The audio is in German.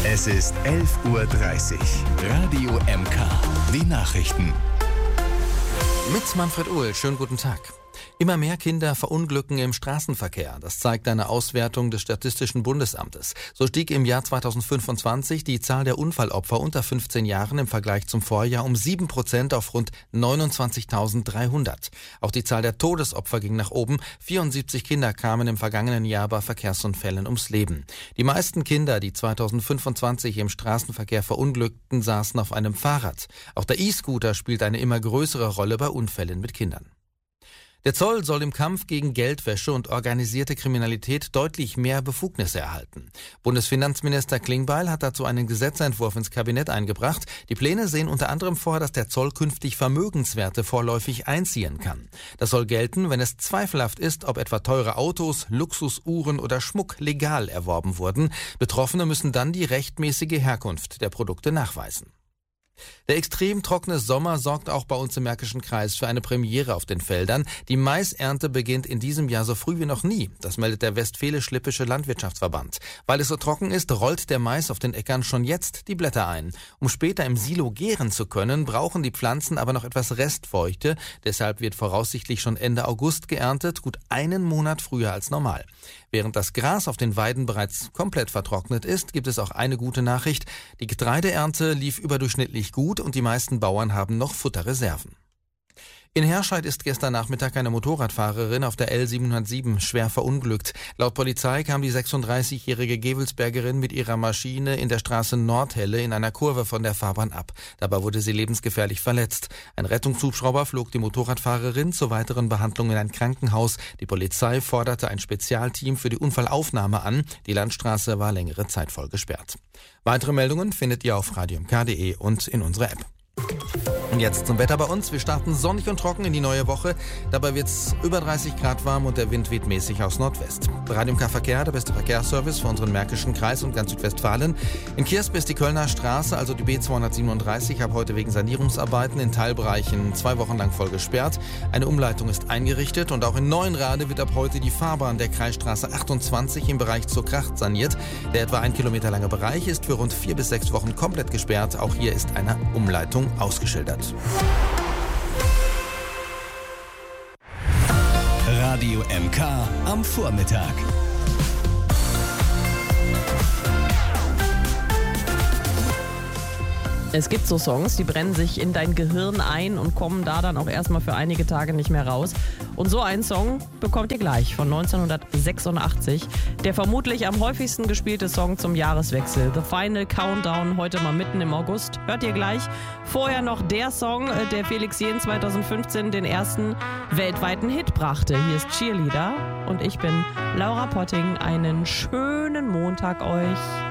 Es ist 11:30 Uhr. Radio MK. Die Nachrichten. Mit Manfred Uhl, schönen guten Tag. Immer mehr Kinder verunglücken im Straßenverkehr. Das zeigt eine Auswertung des Statistischen Bundesamtes. So stieg im Jahr 2025 die Zahl der Unfallopfer unter 15 Jahren im Vergleich zum Vorjahr um 7% auf rund 29.300. Auch die Zahl der Todesopfer ging nach oben. 74 Kinder kamen im vergangenen Jahr bei Verkehrsunfällen ums Leben. Die meisten Kinder, die 2025 im Straßenverkehr verunglückten, saßen auf einem Fahrrad. Auch der E-Scooter spielt eine immer größere Rolle bei Unfällen mit Kindern. Der Zoll soll im Kampf gegen Geldwäsche und organisierte Kriminalität deutlich mehr Befugnisse erhalten. Bundesfinanzminister Klingbeil hat dazu einen Gesetzentwurf ins Kabinett eingebracht. Die Pläne sehen unter anderem vor, dass der Zoll künftig Vermögenswerte vorläufig einziehen kann. Das soll gelten, wenn es zweifelhaft ist, ob etwa teure Autos, Luxusuhren oder Schmuck legal erworben wurden. Betroffene müssen dann die rechtmäßige Herkunft der Produkte nachweisen. Der extrem trockene Sommer sorgt auch bei uns im Märkischen Kreis für eine Premiere auf den Feldern. Die Maisernte beginnt in diesem Jahr so früh wie noch nie. Das meldet der Westfälisch-Lippische Landwirtschaftsverband. Weil es so trocken ist, rollt der Mais auf den Äckern schon jetzt die Blätter ein. Um später im Silo gären zu können, brauchen die Pflanzen aber noch etwas Restfeuchte. Deshalb wird voraussichtlich schon Ende August geerntet, gut einen Monat früher als normal. Während das Gras auf den Weiden bereits komplett vertrocknet ist, gibt es auch eine gute Nachricht. Die Getreideernte lief überdurchschnittlich gut und die meisten Bauern haben noch Futterreserven. In Herscheid ist gestern Nachmittag eine Motorradfahrerin auf der L707 schwer verunglückt. Laut Polizei kam die 36-jährige Gevelsbergerin mit ihrer Maschine in der Straße Nordhelle in einer Kurve von der Fahrbahn ab. Dabei wurde sie lebensgefährlich verletzt. Ein Rettungshubschrauber flog die Motorradfahrerin zur weiteren Behandlung in ein Krankenhaus. Die Polizei forderte ein Spezialteam für die Unfallaufnahme an. Die Landstraße war längere Zeit voll gesperrt. Weitere Meldungen findet ihr auf radiomk.de und in unserer App. Und jetzt zum Wetter bei uns. Wir starten sonnig und trocken in die neue Woche. Dabei wird es über 30 Grad warm und der Wind weht mäßig aus Nordwest. Radio MK Verkehr, der beste Verkehrsservice für unseren Märkischen Kreis und ganz Südwestfalen. In Kirsp ist die Kölner Straße, also die B237, ab heute wegen Sanierungsarbeiten in Teilbereichen 2 Wochen lang voll gesperrt. Eine Umleitung ist eingerichtet und auch in Neuenrade wird ab heute die Fahrbahn der Kreisstraße 28 im Bereich zur Kracht saniert. Der etwa 1 Kilometer lange Bereich ist für rund 4 bis 6 Wochen komplett gesperrt. Auch hier ist eine Umleitung ausgeschildert. Radio MK am Vormittag. Es gibt so Songs, die brennen sich in dein Gehirn ein und kommen da dann auch erstmal für einige Tage nicht mehr raus. Und so einen Song bekommt ihr gleich von 1986. Der vermutlich am häufigsten gespielte Song zum Jahreswechsel. The Final Countdown, heute mal mitten im August. Hört ihr gleich. Vorher noch der Song, der Felix Jähn 2015 den ersten weltweiten Hit brachte. Hier ist Cheerleader und ich bin Laura Potting. Einen schönen Montag euch.